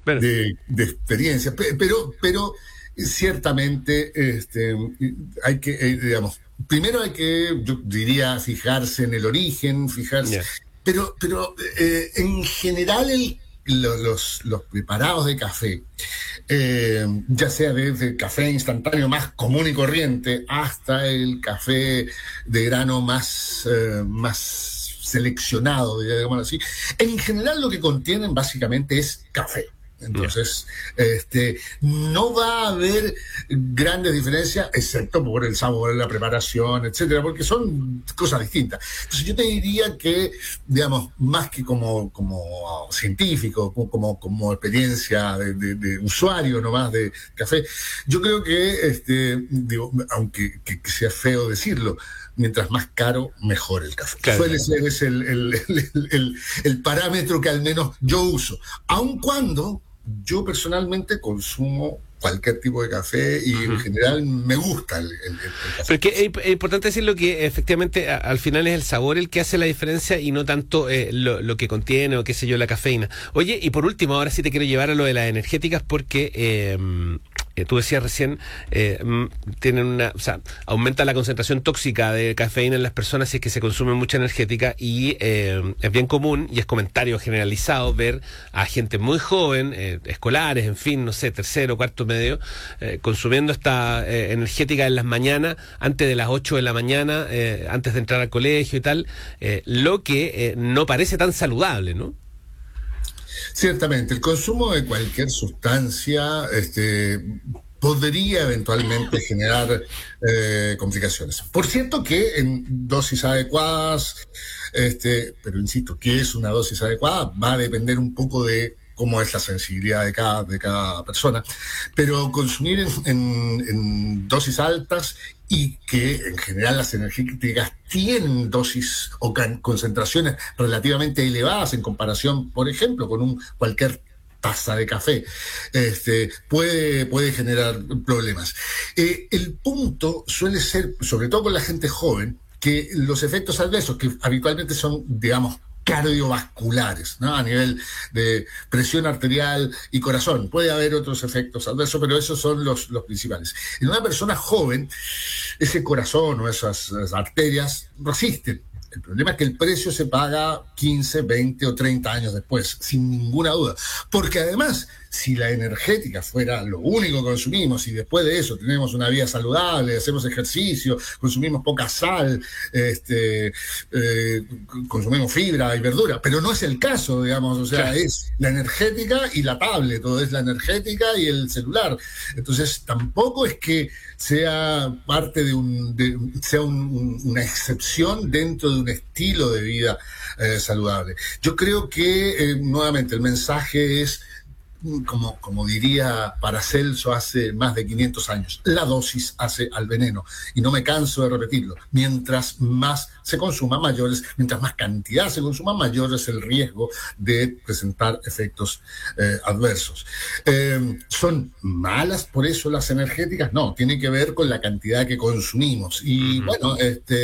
Bueno, de experiencia, pero ciertamente hay que, digamos, primero hay que, yo diría, fijarse en el origen, fijarse, ya. pero en general los preparados de café, ya sea desde el café instantáneo más común y corriente hasta el café de grano más seleccionado, digamos así, en general lo que contienen básicamente es café. Ya. Entonces, no va a haber grandes diferencias, excepto por el sabor, la preparación, etcétera, porque son cosas distintas. Entonces, yo te diría que, digamos, más que como científico, como experiencia de usuario nomás de café, yo creo que, digo, aunque que sea feo decirlo, mientras más caro, mejor el café. Claro. Suele ser ese el parámetro que al menos yo uso. Aun cuando yo personalmente consumo cualquier tipo de café y en Ujú. general me gusta el café. Pero es que es importante decirlo que efectivamente al final es el sabor el que hace la diferencia y no tanto lo que contiene o qué sé yo, la cafeína. Oye, y por último, ahora sí te quiero llevar a lo de las energéticas porque tú decías recién, tienen o sea, aumenta la concentración tóxica de cafeína en las personas si es que se consume mucha energética y es bien común y es comentario generalizado ver a gente muy joven, escolares, en fin, no sé, tercero, cuarto medio, consumiendo esta energética en las mañanas, antes de las 8 de la mañana, antes de entrar al colegio y tal, lo que no parece tan saludable, ¿no? Ciertamente, el consumo de cualquier sustancia podría eventualmente generar complicaciones. Por cierto que en dosis adecuadas, pero insisto, ¿qué es una dosis adecuada? Va a depender un poco de cómo es la sensibilidad de cada persona, pero consumir en dosis altas y que en general las energéticas tienen dosis o concentraciones relativamente elevadas en comparación, por ejemplo, con cualquier taza de café, puede generar problemas. El punto suele ser, sobre todo con la gente joven, que los efectos adversos, que habitualmente son, digamos, cardiovasculares, ¿no? A nivel de presión arterial y corazón. Puede haber otros efectos adversos, pero esos son los principales. En una persona joven, ese corazón o esas arterias resisten. El problema es que el precio se paga 15, 20 o 30 años después, sin ninguna duda. Porque además, si la energética fuera lo único que consumimos y después de eso tenemos una vida saludable, hacemos ejercicio, consumimos poca sal, consumimos fibra y verdura, pero no es el caso, digamos, o sea, Claro. es la energética y la tablet, o es la energética y el celular. Entonces, tampoco es que sea parte una excepción dentro de un estilo de vida saludable. Yo creo que, nuevamente, el mensaje es como diría Paracelso hace más de 500 años, la dosis hace al veneno. Y no me canso de repetirlo. Mientras más se consuma, mientras más cantidad se consuma, mayor es el riesgo de presentar efectos adversos. ¿Son malas por eso las energéticas? No, tiene que ver con la cantidad que consumimos. Y Ujú. bueno,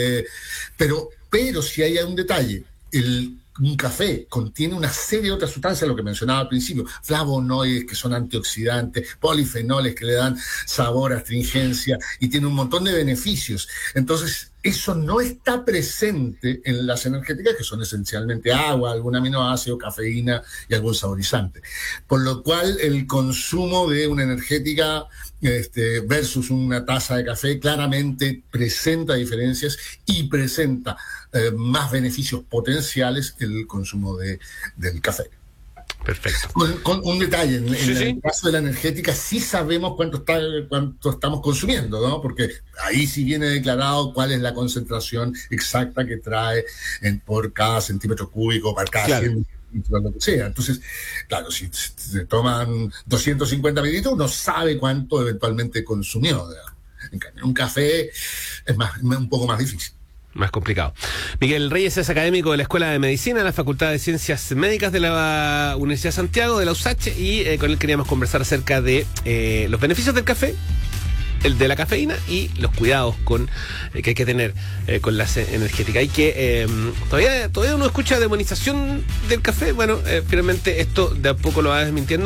pero si hay un detalle, un café contiene una serie de otras sustancias, lo que mencionaba al principio, flavonoides que son antioxidantes, polifenoles que le dan sabor, astringencia y tiene un montón de beneficios. Entonces, eso no está presente en las energéticas, que son esencialmente agua, algún aminoácido, cafeína y algún saborizante. Por lo cual, el consumo de una energética versus una taza de café claramente presenta diferencias y presenta más beneficios potenciales el consumo del café. Perfecto. Con un detalle, Sí, en el sí. caso de la energética sí sabemos cuánto estamos consumiendo, ¿no? Porque ahí sí viene declarado cuál es la concentración exacta que trae por cada centímetro cúbico, para cada Claro. 100 litros, lo que sea. Entonces, claro, si se toman 250 mililitros, uno sabe cuánto eventualmente consumió, ¿verdad? En cambio, un café es un poco más difícil. Más complicado. Miguel Reyes es académico de la Escuela de Medicina, de la Facultad de Ciencias Médicas de la Universidad de Santiago, de la USACH, y con él queríamos conversar acerca de los beneficios del café, el de la cafeína y los cuidados que hay que tener con las energéticas. Hay que todavía uno escucha demonización del café. Bueno, finalmente esto de a poco lo va desmintiendo.